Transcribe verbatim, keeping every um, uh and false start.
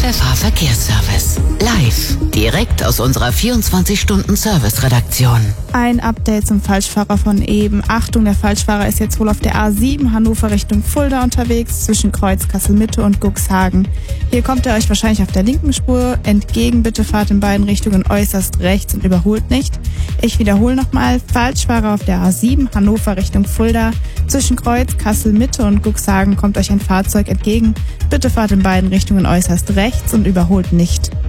Pfeffer Verkehrsservice. Live, direkt aus unserer vierundzwanzig-Stunden-Service-Redaktion. Ein Update zum Falschfahrer von eben. Achtung, der Falschfahrer ist jetzt wohl auf der A sieben Hannover Richtung Fulda unterwegs, zwischen Kreuz Kassel-Mitte und Cuxhagen. Hier kommt er euch wahrscheinlich auf der linken Spur entgegen. Bitte fahrt in beiden Richtungen äußerst rechts und überholt nicht. Ich wiederhole nochmal, Falschfahrer auf der A sieben Hannover Richtung Fulda, zwischen Kreuz Kassel-Mitte und Cuxhagen kommt euch ein Fahrzeug entgegen. Bitte fahrt in beiden Richtungen äußerst rechts und überholt nicht.